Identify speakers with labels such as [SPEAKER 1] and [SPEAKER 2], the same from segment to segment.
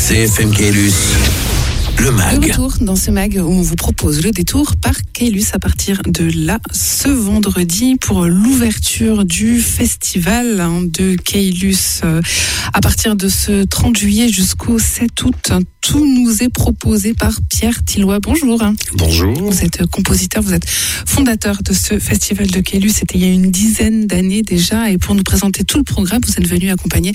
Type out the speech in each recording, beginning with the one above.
[SPEAKER 1] CFM Caylus, le MAG.
[SPEAKER 2] De retour dans ce MAG où on vous propose le détour par Caylus à partir de là, ce vendredi, pour l'ouverture du festival de Caylus. À partir de ce 30 juillet jusqu'au 7 août, tout nous est proposé par Pierre Tilloy. Bonjour.
[SPEAKER 3] Bonjour.
[SPEAKER 2] Vous êtes compositeur, vous êtes fondateur de ce festival de Caylus. C'était il y a une dizaine d'années déjà. Et pour nous présenter tout le programme, vous êtes venu accompagné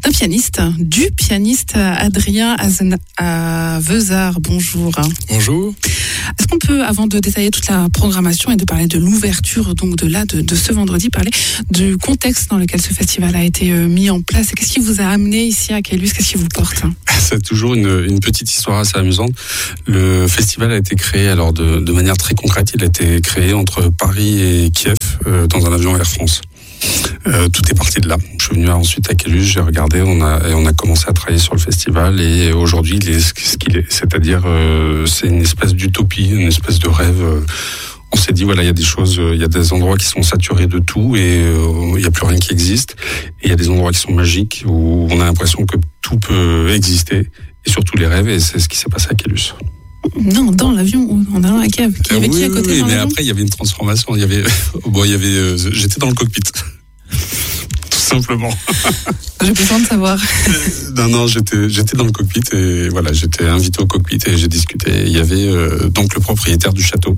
[SPEAKER 2] du pianiste Adrien Avezard. Bonjour.
[SPEAKER 3] Bonjour.
[SPEAKER 2] Est-ce qu'on peut, avant de détailler toute la programmation et de parler de l'ouverture donc de ce vendredi, parler du contexte dans lequel ce festival a été mis en place et qu'est-ce qui vous a amené ici à Caylus, qu'est-ce qui vous porte?
[SPEAKER 3] C'est toujours une petite histoire assez amusante. Le festival a été créé alors de manière très concrète. Il a été créé entre Paris et Kiev dans un avion Air France. Tout est parti de là. Je suis venu ensuite à Caylus, j'ai regardé, on a commencé à travailler sur le festival et aujourd'hui il est ce qu'il est, c'est-à-dire c'est une espèce d'utopie, une espèce de rêve. On s'est dit voilà, il y a des choses, il y a des endroits qui sont saturés de tout et il n'y a plus rien qui existe. Et il y a des endroits qui sont magiques où on a l'impression que tout peut exister et surtout les rêves, et c'est ce qui s'est passé à Caylus.
[SPEAKER 2] Non, dans l'avion, en allant à Kiev. Il y avait qui à côté dans
[SPEAKER 3] mais
[SPEAKER 2] l'avion?
[SPEAKER 3] après il y avait une transformation. J'étais dans le cockpit. Tout simplement.
[SPEAKER 2] J'ai besoin de savoir.
[SPEAKER 3] Non, j'étais dans le cockpit et voilà, j'étais invité au cockpit et j'ai discuté. Il y avait donc le propriétaire du château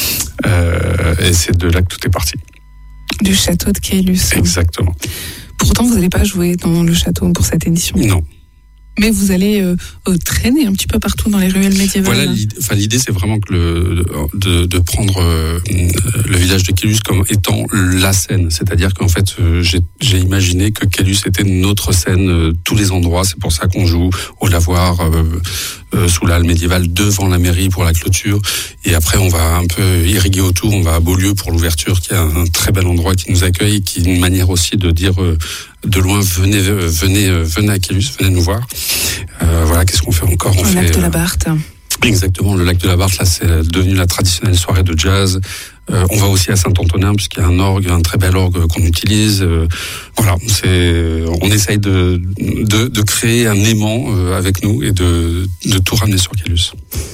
[SPEAKER 3] et c'est de là que tout est parti.
[SPEAKER 2] Du château de Caylus.
[SPEAKER 3] Exactement.
[SPEAKER 2] Pourtant, vous n'allez pas jouer dans le château pour cette édition.
[SPEAKER 3] Non.
[SPEAKER 2] Mais vous allez traîner un petit peu partout dans les ruelles médiévales.
[SPEAKER 3] Voilà, l'idée c'est vraiment que de prendre le village de Caylus comme étant la scène. C'est-à-dire qu'en fait, j'ai imaginé que Caylus était notre scène, tous les endroits. C'est pour ça qu'on joue au lavoir, sous la halle médiévale, devant la mairie pour la clôture. Et après, on va un peu irriguer autour. On va à Beaulieu pour l'ouverture, qui est un très bel endroit qui nous accueille, qui est une manière aussi de dire de loin, venez à Caylus, venez nous voir. Voilà, qu'est-ce qu'on fait encore?
[SPEAKER 2] Le lac de la Barthe.
[SPEAKER 3] Exactement, le lac de la Barthe, là, c'est devenu la traditionnelle soirée de jazz. On va aussi à Saint-Antonin, puisqu'il y a un très bel orgue qu'on utilise. Voilà, on essaye de créer un aimant avec nous et de tout ramener sur Caylus.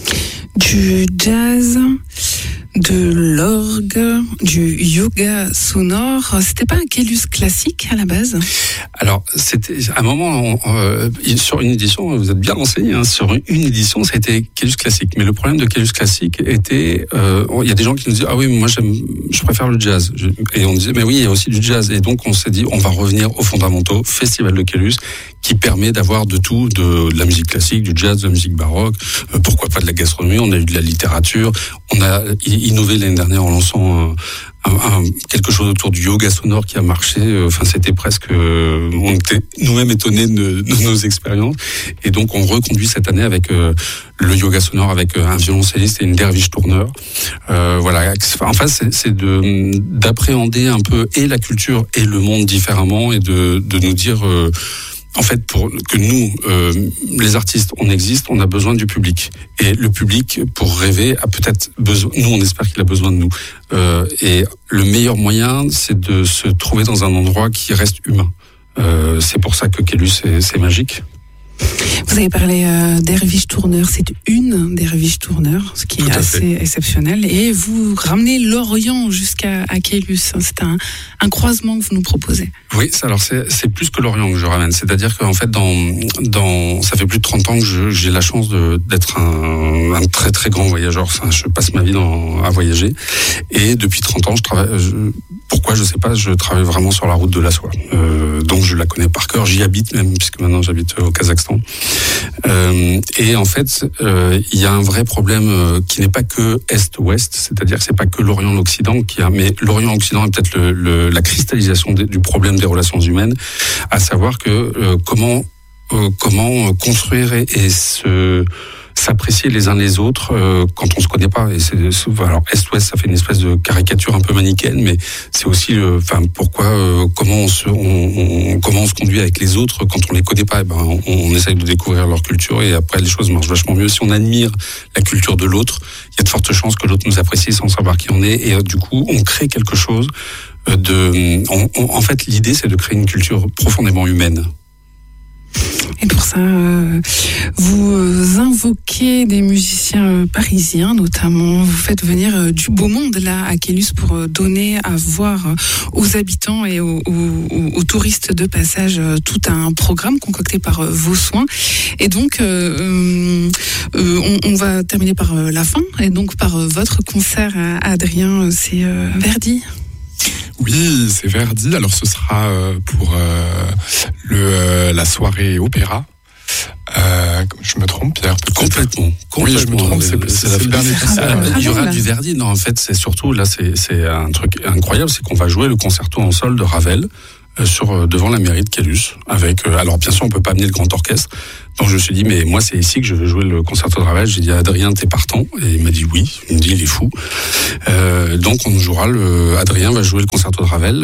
[SPEAKER 3] Du
[SPEAKER 2] jazz, de l'orgue, du yoga sonore. C'était pas un Caylus classique à la base? Alors,
[SPEAKER 3] c'était à un moment sur une édition, vous êtes bien renseigné, hein, sur une édition, ça a été Caylus classique. Mais le problème de Caylus classique était, il y a des gens qui nous disent ah oui, moi je préfère le jazz. Et on disait mais oui, il y a aussi du jazz. Et donc on s'est dit on va revenir aux fondamentaux, Festival de Caylus, qui permet d'avoir de tout, de la musique classique, du jazz, de la musique baroque, pourquoi pas de la gastronomie. On a eu de la littérature, on a innové l'année dernière en lançant quelque chose autour du yoga sonore qui a marché. Enfin, c'était presque, on était nous-mêmes étonnés de nos expériences. Et donc, on reconduit cette année avec le yoga sonore avec un violoncelliste et une derviche tourneur. Voilà. En fait, c'est d'appréhender un peu et la culture et le monde différemment et de nous dire. En fait, pour que nous, les artistes, on existe, on a besoin du public. Et le public, pour rêver, a peut-être besoin. Nous, on espère qu'il a besoin de nous. Et le meilleur moyen, c'est de se trouver dans un endroit qui reste humain. C'est pour ça que Caylus, c'est magique.
[SPEAKER 2] Vous avez parlé d'Herviche Tourneur, c'est une d'Herviche Tourneur, ce qui est assez exceptionnel. Et vous ramenez l'Orient jusqu'à Caylus. C'est un croisement que vous nous proposez.
[SPEAKER 3] Oui, alors c'est plus que l'Orient que je ramène. C'est-à-dire qu'en fait, ça fait plus de 30 ans que j'ai la chance d'être un très très grand voyageur. Enfin, je passe ma vie à voyager. Et depuis 30 ans, je travaille. Pourquoi, je sais pas, je travaille vraiment sur la route de la soie. Donc je la connais par cœur, j'y habite même, puisque maintenant j'habite au Kazakhstan. Et en fait, il y a un vrai problème qui n'est pas que Est-Ouest, c'est-à-dire que c'est pas que l'Orient-l'Occident mais l'Orient-Occident est peut-être la cristallisation du problème des relations humaines, à savoir que comment construire et s'apprécier les uns les autres quand on se connaît pas. Et alors Est-Ouest, ça fait une espèce de caricature un peu manichéenne, mais c'est aussi comment on se conduit avec les autres quand on les connaît pas. On essaye de découvrir leur culture et après les choses marchent vachement mieux si on admire la culture de l'autre. Il y a de fortes chances que l'autre nous apprécie sans savoir qui on est, et du coup on crée quelque chose en fait, l'idée c'est de créer une culture profondément humaine.
[SPEAKER 2] Et pour ça, vous évoqué des musiciens parisiens, notamment. Vous faites venir du beau monde là à Caylus pour donner à voir aux habitants et aux touristes de passage tout un programme concocté par vos soins. Et donc, on va terminer par la fin, et donc par votre concert, Adrien, c'est Verdi.
[SPEAKER 4] Oui, c'est Verdi. Alors ce sera pour la soirée opéra. Je me trompe, Pierre?
[SPEAKER 3] Complètement.
[SPEAKER 4] Oui, je me trompe. C'est le dernier concert.
[SPEAKER 3] Il y aura du Verdi. Non, en fait, c'est surtout là, c'est un truc incroyable, c'est qu'on va jouer le concerto en sol de Ravel devant la mairie de Caylus. Avec, alors bien sûr, on peut pas amener le grand orchestre. Donc je me suis dit, mais moi c'est ici que je veux jouer le concerto de Ravel. J'ai dit à Adrien, t'es partant? Et il m'a dit oui. Il me dit, il est fou. Donc on jouera Adrien va jouer le concerto de Ravel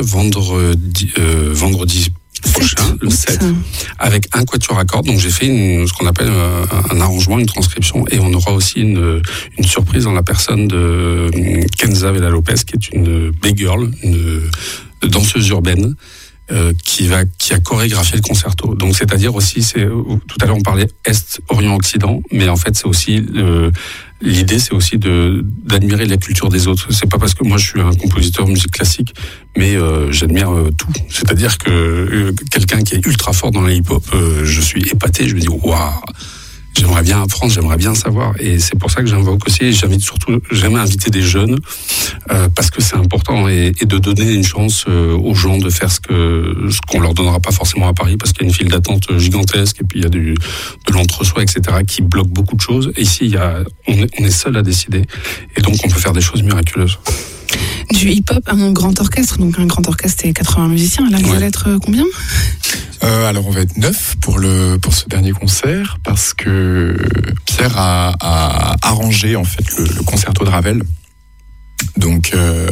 [SPEAKER 3] vendredi prochain, le 7, avec un quatuor à cordes. Donc j'ai fait ce qu'on appelle un arrangement, une transcription, et on aura aussi une surprise dans la personne de Kenza Vela-Lopez, qui est une big girl, une danseuse urbaine, qui a chorégraphié le concerto. Donc c'est-à-dire aussi, tout à l'heure on parlait Est, Orient, Occident, mais en fait c'est aussi l'idée, c'est aussi d'admirer la culture des autres. C'est pas parce que moi je suis un compositeur de musique classique, mais j'admire tout. C'est-à-dire que quelqu'un qui est ultra fort dans le hip-hop, je suis épaté. Je me dis waouh, j'aimerais bien apprendre, j'aimerais bien savoir. Et c'est pour ça que j'invoque aussi. J'aime inviter des jeunes parce que c'est important, et de donner une chance aux gens de faire ce qu'on leur donnera pas forcément à Paris, parce qu'il y a une file d'attente gigantesque, et puis il y a de l'entre-soi, etc., qui bloque beaucoup de choses. Et ici, on est seul à décider, et donc on peut faire des choses miraculeuses.
[SPEAKER 2] Du hip-hop à un grand orchestre, donc un grand orchestre c'est 80 musiciens. Là, vous allez être combien?
[SPEAKER 4] Alors on va être 9 pour ce dernier concert, parce que Pierre a arrangé en fait le concerto de Ravel. Donc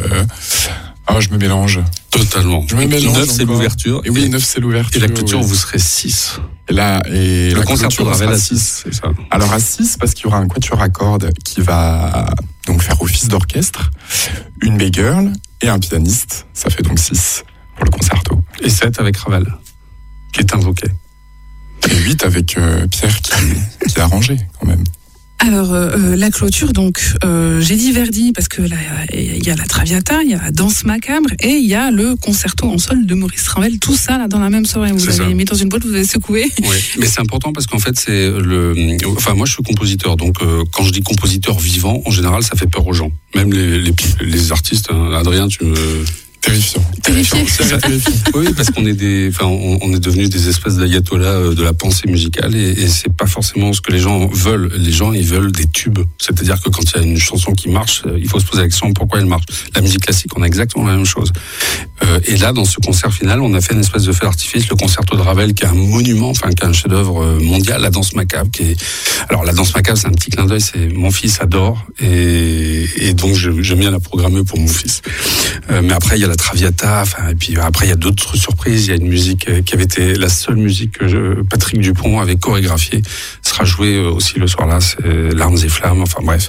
[SPEAKER 4] je me mélange totalement. Je me mélange.
[SPEAKER 3] 9 c'est l'ouverture.
[SPEAKER 4] Et oui, 9 c'est l'ouverture.
[SPEAKER 3] Et la clôture, vous serez 6.
[SPEAKER 4] Et
[SPEAKER 3] le concerto de Ravel à 6, c'est ça.
[SPEAKER 4] Alors à 6, parce qu'il y aura un quatuor à cordes qui va donc faire office d'orchestre, une big girl et un pianiste. Ça fait donc 6 pour le concerto.
[SPEAKER 3] Et 7 avec Ravel, qui est invoqué.
[SPEAKER 4] Et 8 avec Pierre qui a arrangé quand même.
[SPEAKER 2] Alors, la clôture, donc, j'ai dit Verdi parce que là, il y a la Traviata, il y a la danse macabre, et il y a le concerto en sol de Maurice Ravel. Tout ça, là, dans la même soirée. Vous avez mis dans une boîte, vous avez secoué. Oui,
[SPEAKER 3] mais c'est important parce qu'en fait, moi, je suis compositeur. Donc, quand je dis compositeur vivant, en général, ça fait peur aux gens. Même les artistes, hein. Adrien, tu me...
[SPEAKER 4] Terrifiant.
[SPEAKER 3] Oui, parce qu'on est on est devenus des espèces d'ayatollahs de la pensée musicale, et c'est pas forcément ce que les gens veulent. Les gens, ils veulent des tubes. C'est-à-dire que quand il y a une chanson qui marche, il faut se poser la question pourquoi elle marche. La musique classique, on a exactement la même chose. Et là, dans ce concert final, on a fait une espèce de feu d'artifice, le concerto de Ravel, qui est un monument, qui est un chef-d'œuvre mondial. La danse macabre, alors la danse macabre, c'est un petit clin d'œil. C'est mon fils adore, et donc j'aime bien la programmer pour mon fils. Mais après, il y a la Traviata, et puis après il y a d'autres surprises. Il y a une musique qui avait été la seule musique que Patrick Dupont avait chorégraphiée, sera jouée aussi le soir là, c'est Larmes et Flammes, enfin bref.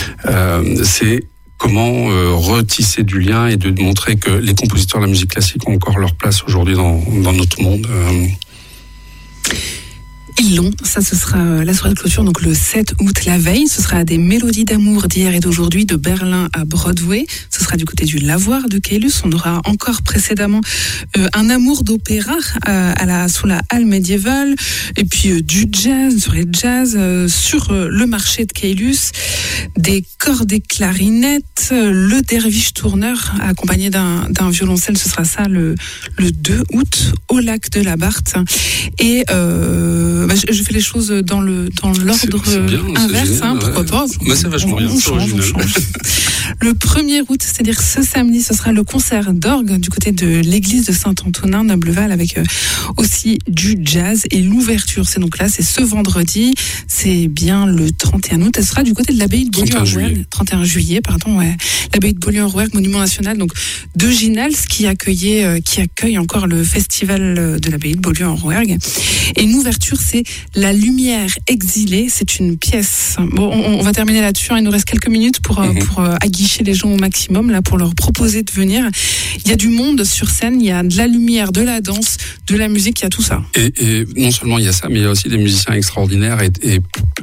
[SPEAKER 3] C'est comment retisser du lien et de montrer que les compositeurs de la musique classique ont encore leur place aujourd'hui dans notre monde.
[SPEAKER 2] Ils l'ont, ça ce sera la soirée de clôture, donc le 7 août, la veille. Ce sera des mélodies d'amour d'hier et d'aujourd'hui, de Berlin à Broadway. Ce sera du côté du Lavoir de Caylus. On aura encore précédemment un amour d'opéra sous la halle médiévale, et puis du jazz, une soirée de jazz sur le marché de Caylus, des cordes et clarinettes, le derviche tourneur accompagné d'un violoncelle. Ce sera ça le 2 août au lac de la Barthe. Et je fais les choses dans l'ordre inverse, génial, pourquoi pas.
[SPEAKER 3] C'est vachement bien.
[SPEAKER 2] On change. Le 1er août, c'est-à-dire ce samedi, ce sera le concert d'orgue du côté de l'église de Saint-Antonin d'Ambleval, avec aussi du jazz, et l'ouverture. C'est ce vendredi, c'est bien le 31 août. Elle sera du côté de l'abbaye de Beaulieu-en-Rouergue. 31 juillet, pardon, ouais. L'abbaye de Beaulieu-en-Rouergue, monument national, donc de Ginals, qui accueille encore le festival de l'abbaye de Beaulieu-en-Rouergue. Et une ouverture, c'est La Lumière exilée. C'est une pièce. Bon, on va terminer là-dessus. Il nous reste quelques minutes pour aguicher les gens au maximum, là, pour leur proposer de venir. Il y a du monde sur scène, il y a de la lumière, de la danse, de la musique, il y a tout ça.
[SPEAKER 3] Et non seulement il y a ça, mais il y a aussi des musiciens extraordinaires, et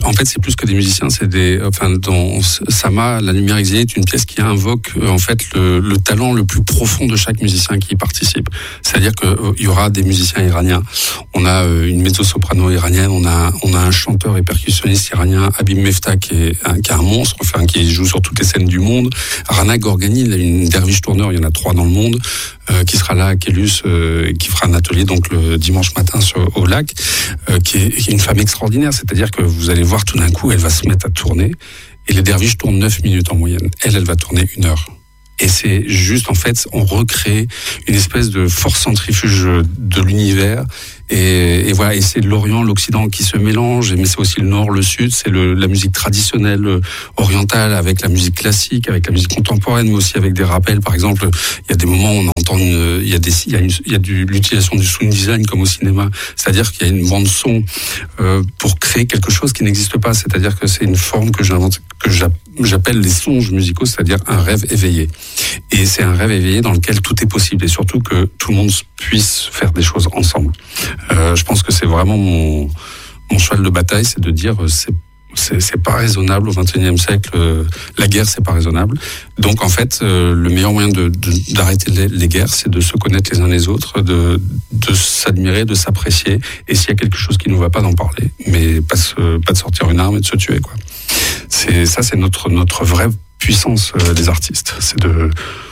[SPEAKER 3] en fait, c'est plus que des musiciens, c'est dans Sama, La Lumière Exilée est une pièce qui invoque en fait le talent le plus profond de chaque musicien qui y participe. C'est-à-dire qu'il y aura des musiciens iraniens. On a une mezzo-soprano iranienne, on a un chanteur et percussionniste iranien, Habib Mefta, qui est un monstre, enfin qui joue sur toutes les scènes du monde. Rana Gorgani, une derviche tourneur, il y en a 3 dans le monde, qui sera là à Caylus, qui fera un atelier donc le dimanche matin au lac, qui est une femme extraordinaire. C'est-à-dire que vous allez voir tout d'un coup, elle va se mettre à tourner, et les derviches tournent 9 minutes en moyenne. Elle va tourner 1 heure. Et c'est juste, en fait, on recrée une espèce de force centrifuge de l'univers. Et voilà, et c'est l'Orient, l'Occident qui se mélangent, mais c'est aussi le Nord, le Sud, c'est la musique traditionnelle orientale avec la musique classique, avec la musique contemporaine, mais aussi avec des rappels. Par exemple, il y a des moments où on entend il y a l'utilisation du sound design comme au cinéma, c'est-à-dire qu'il y a une bande son pour créer quelque chose qui n'existe pas. C'est-à-dire que c'est une forme que j'appelle les songes musicaux, c'est-à-dire un rêve éveillé. Et c'est un rêve éveillé dans lequel tout est possible, et surtout que tout le monde puisse faire des choses ensemble. Je pense que c'est vraiment mon cheval de bataille, c'est de dire c'est pas raisonnable au XXIe siècle, la guerre c'est pas raisonnable. Donc en fait, le meilleur moyen d'arrêter les guerres, c'est de se connaître les uns les autres, de s'admirer, de s'apprécier, et s'il y a quelque chose qui nous va pas, d'en parler, mais pas de sortir une arme et de se tuer, quoi. C'est notre vraie puissance des artistes, c'est de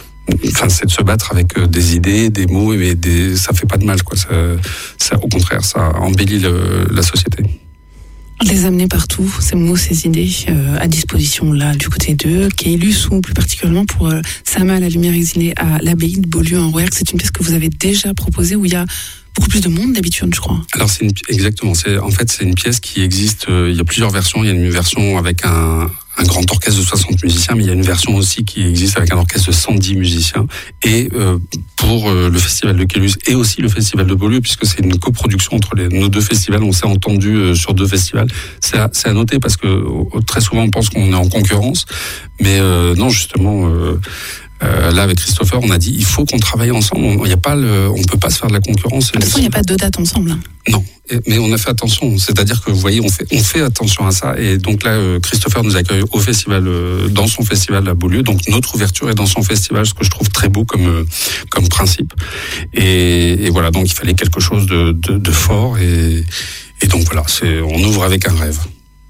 [SPEAKER 3] se battre avec des idées, des mots, mais ça fait pas de mal, quoi. Ça, au contraire, ça embellit la société.
[SPEAKER 2] Les amener partout, ces mots, ces idées, à disposition là du côté de Caylus, ou plus particulièrement pour Sama, La Lumière Exilée à l'abbaye de Beaulieu en Rouergue. C'est une pièce que vous avez déjà proposée, où il y a beaucoup plus de monde d'habitude, je crois. Alors
[SPEAKER 3] exactement, c'est une pièce qui existe, il y a plusieurs versions. Il y a une version avec un grand orchestre de 60 musiciens, mais il y a une version aussi qui existe avec un orchestre de 110 musiciens. Et pour le festival de Caylus et aussi le festival de Beaulieu, puisque c'est une coproduction entre nos 2 festivals, on s'est entendu sur 2 festivals. C'est à noter parce que très souvent on pense qu'on est en concurrence, mais non, justement. Là, avec Christopher, on a dit il faut qu'on travaille ensemble. On peut pas se faire de la concurrence.
[SPEAKER 2] De toute façon, il n'y a pas 2 dates ensemble.
[SPEAKER 3] Non, mais on a fait attention. C'est-à-dire que vous voyez, on fait attention à ça. Et donc là, Christopher nous accueille au festival, dans son festival à Beaulieu. Donc notre ouverture est dans son festival, ce que je trouve très beau comme principe. Et voilà, donc il fallait quelque chose de fort. Et donc voilà, on ouvre avec un rêve.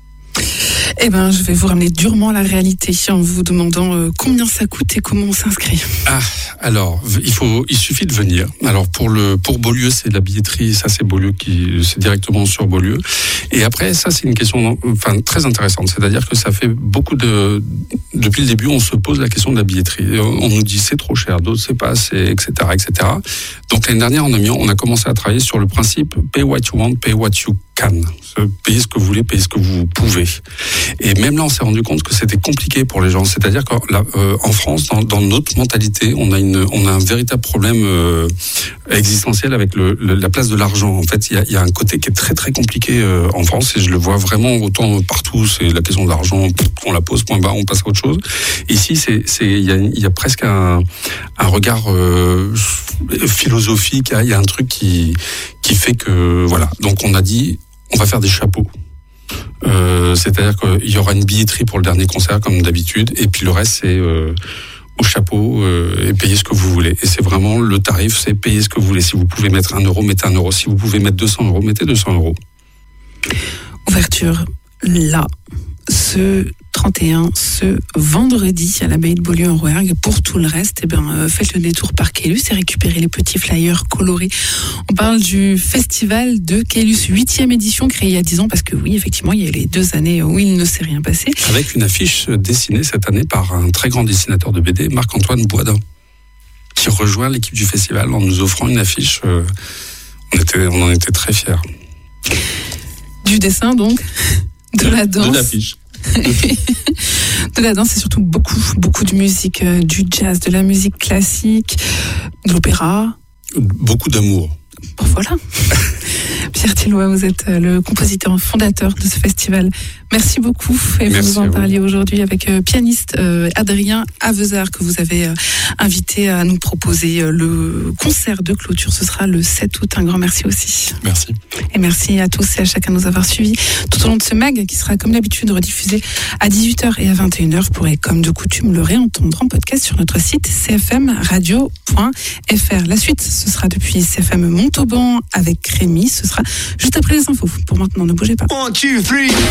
[SPEAKER 2] Eh ben, je vais vous ramener durement à la réalité en vous demandant combien ça coûte et comment on s'inscrit.
[SPEAKER 3] Alors, il suffit de venir. Alors pour Beaulieu, c'est la billetterie, ça c'est Beaulieu c'est directement sur Beaulieu. Et après, ça c'est une question, très intéressante. C'est-à-dire que ça fait depuis le début, on se pose la question de la billetterie. On nous dit c'est trop cher, d'autres c'est pas assez, etc., etc. Donc l'année dernière, on a commencé à travailler sur le principe pay what you want, pay what you can. Payez ce que vous voulez, payez ce que vous pouvez. Et même là, on s'est rendu compte que c'était compliqué pour les gens. C'est-à-dire qu'en France, dans notre mentalité, on a un véritable problème existentiel avec la place de l'argent. En fait, il y a un côté qui est très très compliqué en France, et je le vois vraiment autant partout. C'est la question de l'argent, on la pose, point barre, on passe à autre chose. Ici, il y a presque un regard philosophique. Il y a un truc qui fait que voilà. Donc on a dit, on va faire des chapeaux. C'est-à-dire qu'il y aura une billetterie pour le dernier concert comme d'habitude, et puis le reste c'est au chapeau, et payez ce que vous voulez. Et c'est vraiment le tarif, c'est payer ce que vous voulez. Si vous pouvez mettre 1 euro, mettez 1 euro. Si vous pouvez mettre 200 euros, mettez 200 euros.
[SPEAKER 2] Ouverture là, ce 31, ce vendredi à l'abbaye de Beaulieu en Rouergue. Pour tout le reste, faites le détour par Caylus et récupérez les petits flyers colorés. On parle du festival de Caylus, 8e édition, créée il y a 10 ans, parce que oui, effectivement, il y a eu les 2 années où il ne s'est rien passé.
[SPEAKER 3] Avec une affiche dessinée cette année par un très grand dessinateur de BD, Marc-Antoine Boisdin, qui rejoint l'équipe du festival en nous offrant une affiche. On en était très fiers.
[SPEAKER 2] Du dessin, donc, de la danse.
[SPEAKER 3] De l'affiche.
[SPEAKER 2] De la danse, c'est surtout beaucoup de musique, du jazz, de la musique classique, de l'opéra.
[SPEAKER 3] Beaucoup d'amour.
[SPEAKER 2] Bon, voilà. Pierre Tilloy, vous êtes le compositeur fondateur de ce festival. Merci beaucoup. Et vous nous en parliez aujourd'hui avec pianiste Adrien Avezard, que vous avez invité à nous proposer le concert de clôture. Ce sera le 7 août. Un grand merci aussi.
[SPEAKER 4] Merci.
[SPEAKER 2] Et merci à tous et à chacun de nous avoir suivis tout au long de ce MAG qui sera comme d'habitude rediffusé à 18h et à 21h. Vous pourrez comme de coutume le réentendre en podcast sur notre site cfmradio.fr. La suite, ce sera depuis CFM Montauban avec Rémi. Ce sera juste après les infos. Pour maintenant, ne bougez pas.
[SPEAKER 1] 1, 2, 3